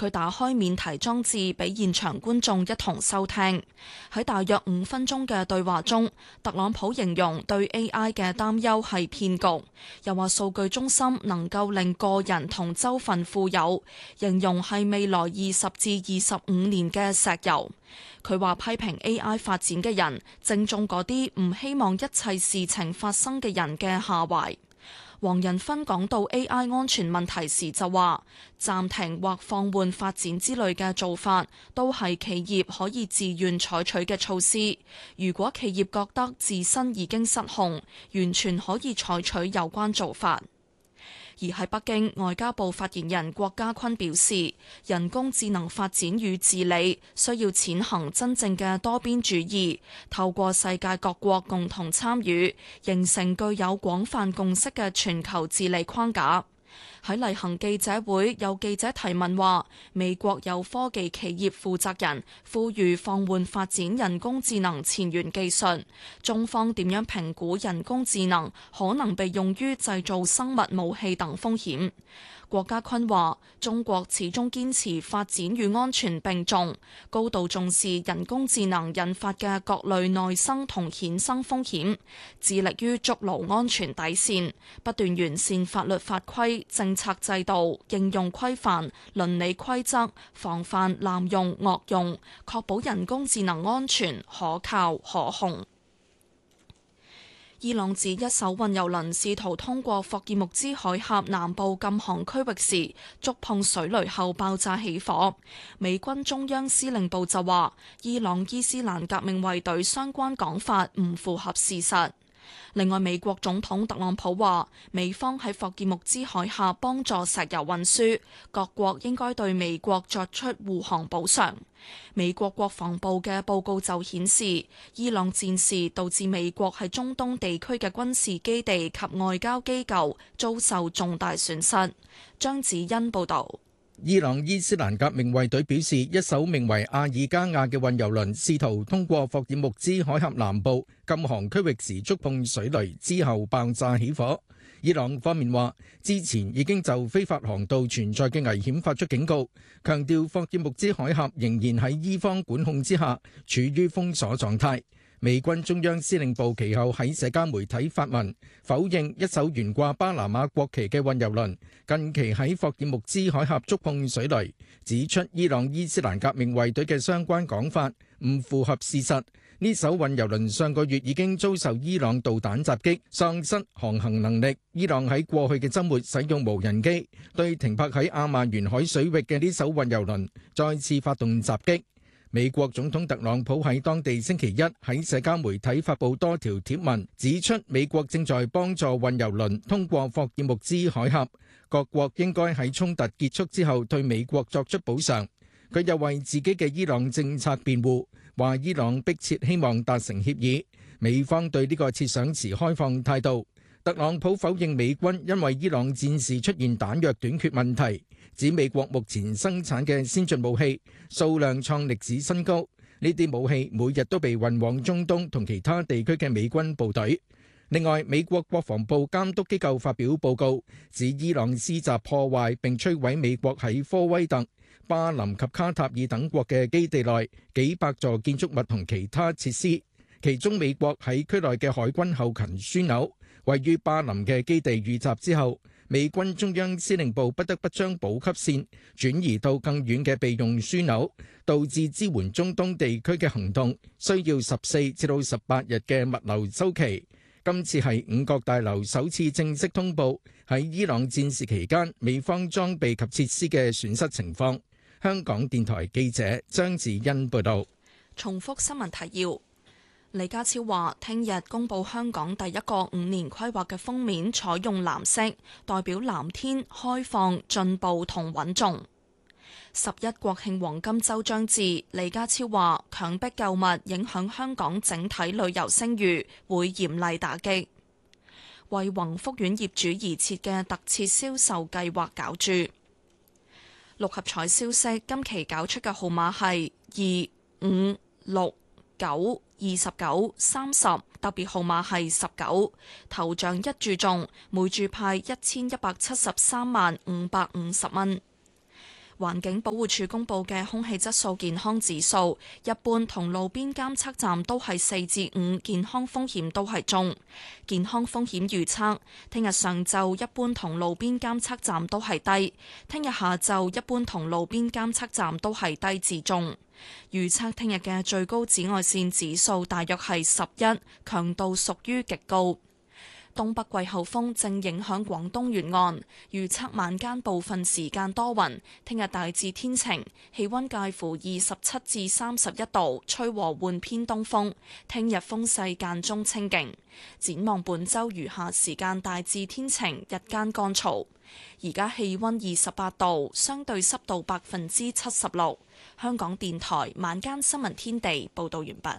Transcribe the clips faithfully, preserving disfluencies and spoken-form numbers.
佢打開免提裝置俾現場觀眾一同收聽。喺大約五分鐘嘅對話中，特朗普形容對 A I 嘅擔憂係騙局，又話數據中心能夠令個人同州份富有，形容係未來二十至二十五年嘅石油。佢話批評 A I 發展嘅人，正中嗰啲唔希望一切事情發生嘅人嘅下懷。黃仁勳講到 A I 安全問題時就話，暫停或放緩發展之類嘅做法，都係企業可以自願採取嘅措施。如果企業覺得自身已經失控，完全可以採取有關做法。而喺北京，外交部發言人郭家坤表示，人工智能發展與治理需要踐行真正嘅多邊主義，透過世界各國共同參與，形成具有廣泛共識嘅全球治理框架。喺例行記者會，有記者提問話，美國有科技企業負責人呼籲放緩發展人工智能前沿技術，中方點樣評估人工智能可能被用於製造生物武器等風險？郭家坤話：中國始終堅持發展與安全並重，高度重視人工智能引發嘅各類內生同衍生風險，致力於築牢安全底線，不斷完善法律法規、政策制度、應用規範、倫理規則，防範濫用惡用，確保人工智能安全、可靠、可控。伊朗指一艘運油輪試圖通過霍爾木茲海峽南部禁航區域時，觸碰水雷後爆炸起火。美軍中央司令部就話，伊朗伊斯蘭革命衛隊相關講法唔符合事實。另外，美國總統特朗普話，美方喺霍爾木茲海峽幫助石油運輸，各國應該對美國作出護航補償。美國國防部嘅報告就顯示，伊朗戰事導致美國喺中東地區嘅軍事基地及外交機構遭受重大損失。張子欣報導。 伊朗伊斯蘭革命衛隊表示，一艘名為阿爾加亞嘅運油輪試圖通過霍爾木茲海峽南部禁航區域時觸碰水雷，之後爆炸起火。伊朗方面話，之前已經就非法航道存在嘅危險發出警告，強調霍爾木茲海峽仍然喺伊方管控之下，處於封鎖狀態。美軍中央司令部其後喺社交媒體發文，否認一艘懸掛巴拿馬國旗嘅運油輪近期喺霍爾木茲海峽觸碰水雷，指出伊朗伊斯蘭革命衛隊嘅相關講法唔符合事實。呢艘運油輪上個月已經遭受伊朗導彈襲擊，喪失航行能力。伊朗喺過去嘅週末使用無人機對停泊喺阿曼沿海水域嘅呢艘運油輪再次發動襲擊。美國總統特朗普喺當地星期一喺社交媒體發布多條貼文，指出美國正在幫助運油輪通過霍爾木茲海峽，各國應該喺衝突結束之後對美國作出補償。佢又為自己嘅伊朗政策辯護，話伊朗迫切希望達成協議，美方對呢個設想持開放態度。特朗普否認美軍因為伊朗戰事出現彈藥短缺問題，指美國目前生產嘅先進武器數量創歷史新高，呢啲武器每日都被運往中東同其他地區嘅美軍部隊。另外，美國國防部監督機構發表報告，指伊朗施襲破壞並摧毀美國喺科威特、巴林及卡塔爾等國嘅基地內幾百座建築物同其他設施，其中美國喺區內嘅海軍後勤樞紐位於巴林嘅基地遇襲之後，美軍中央司令部不得不將補給線轉移到更遠嘅備用樞紐，導致支援中東地區嘅行動需要十四至到十八日嘅物流週期。今次係五角大樓首次正式通報喺伊朗戰事期間美方裝備及設施嘅損失情況。香港電台記者張子欣報道。 重複新聞提要。李家超話：聽日公布香港第一個五年規劃嘅封面採用藍色，代表藍天、開放、進步同穩重。十一國慶黃金週將至，李家超話強迫購物影響香港整體旅遊聲譽，會嚴厲打擊。為宏福苑業主而設嘅特設銷售計劃攪珠。六合彩消息，今期攪出嘅號碼係二、五、六、九、二十九、三十，特別號碼係十九。頭獎一注中，每注派一千一百七十三萬五百五十蚊。 環境保護署公布嘅空氣質素健康指數，一般同路邊監測站都係四至五，健康風險都係中。健康風險預測，聽日上晝一般同路邊監測站都係低，聽日下晝一般同路邊監測站都係低至中。預測聽日嘅最高紫外線指數大約係十一，強度屬於極高。東北季候風正影響廣東沿岸，預測晚間部分時間多雲，聽日大致天晴，氣溫介乎二十七至三十一度，吹和緩偏東風，聽日風勢間中清勁。展望本週餘下時間大致天晴，日間乾燥。而家氣溫二十八度，相對濕度百分之七十六。香港電台晚間新聞天地報道完畢。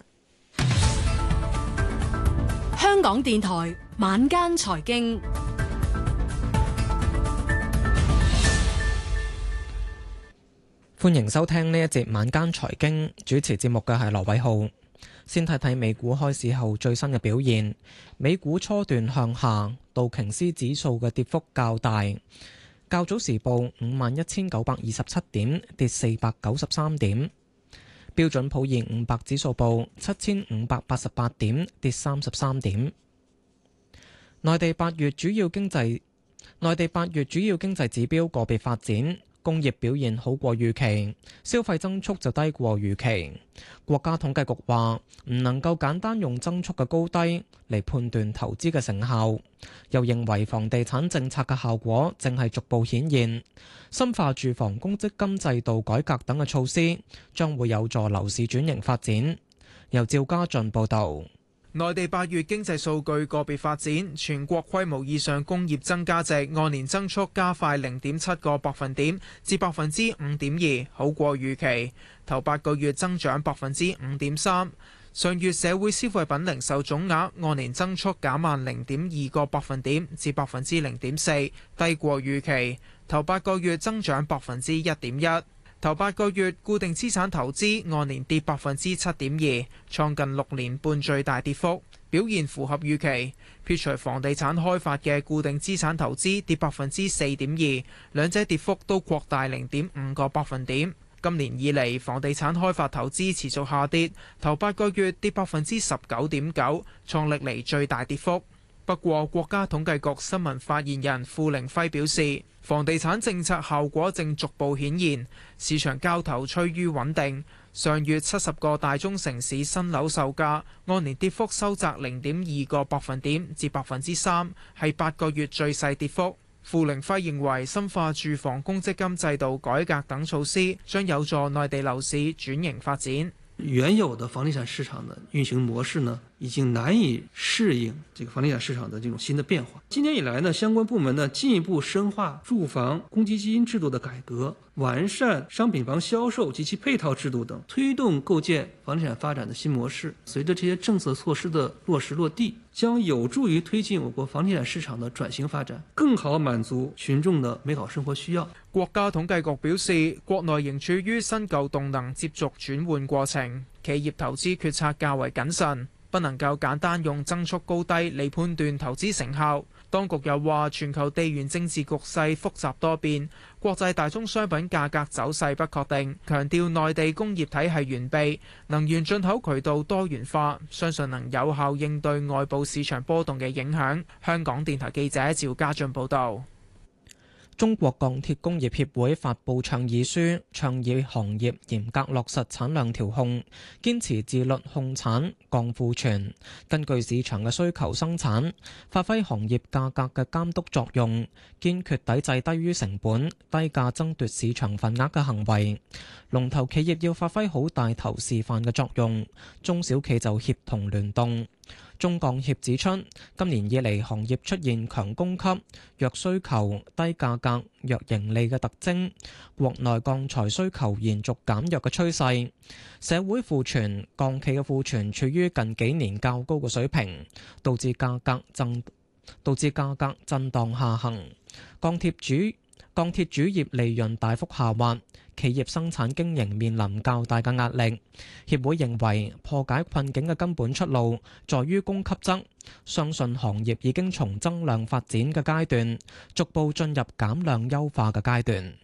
香港電台晚間財經， 歡迎收聽呢一節晚間財經，主持節目嘅係羅偉浩。先睇睇美股開市後最新嘅表現，美股初段向下，道瓊斯指數嘅跌幅較大，較早時報五萬一千九百二十七點，跌四百九十三點。標準普爾五百指數報七千五百八十八點，跌三十三點。內地八月主要經濟內地八月主要經濟指標個別發展，工業表現好過預期，消費增速就低過預期。國家統計局話唔能夠簡單用增速嘅高低嚟判斷投資嘅成效，又認為房地產政策嘅效果正係逐步顯現，深化住房公積金制度改革等嘅措施將會有助樓市轉型發展。由趙家俊報導。 內地八月經濟數據個別發展，全國規模以上工業增加值按年增速加快零點七個百分點至百分之五點二，好過預期。頭八個月增長百分之五點三。上月社會消費品零售總額按年增速減慢零點二個百分點至百分之零點四，低過預期。頭八個月增長百分之一點一。頭八個月固定資產投資按年跌百分之七點二，創近六年半最大跌幅，表現符合預期。撇除房地產開發嘅固定資產投資跌百分之四點二，兩者跌幅都擴大零點五個百分點。今年以嚟，房地產開發投資持續下跌，頭八個月跌百分之十九點九，創歷嚟最大跌幅。不過，國家統計局新聞發言人傅凌輝表示，房地產政策效果正逐步顯現，市場交投趨於穩定。上月七十個大中城市新樓售價按年跌幅收窄零點二個百分點至百分之三，係八個月最細跌幅。傅凌輝認為，深化住房公積金制度改革等措施將有助內地樓市轉型發展。 原有的房地產市場的運行模式呢，已經難以適應這個房地產市場的這種新的變化。今年以來呢，相關部門呢進一步深化住房公積金制度的改革，完善商品房銷售及其配套制度等，推動構建房地產發展的新模式。隨着這些政策措施的落實落地，將有助於推進我國房地產市場的轉型發展，更好滿足群眾的美好生活需要。 國家統計局表示，國內仍處於新舊動能接續轉換過程，企業投資決策較為謹慎，不能夠簡單用增速高低嚟判斷投資成效。當局又話，全球地緣政治局勢複雜多變，國際大宗商品價格走勢不確定，強調內地工業體系完備，能源進口渠道多元化，相信能有效應對外部市場波動嘅影響。香港電台記者趙家俊報導。 中國鋼鐵工業協會發布倡議書，倡議行業嚴格落實產量調控，堅持自律控產、降庫存，根據市場嘅需求生產，發揮行業價格嘅監督作用，堅決抵制低於成本、低價爭奪市場份額嘅行為。龍頭企業要發揮好帶頭示範嘅作用，中小企就協同聯動。中鋼協指出，今年以嚟行業出現強供給、弱需求、低價格、弱盈利嘅特徵，國內鋼材需求延續減弱嘅趨勢，社會庫存、鋼企嘅庫存處於近幾年較高嘅水平，導致價格震導致價格震盪下行。鋼鐵主鋼鐵主業利潤大幅下滑，企業生產經營面臨較大嘅壓力。協會認為破解困境嘅根本出路在於供給側，相信行業已經從增量發展嘅階段逐步進入減量優化嘅階段。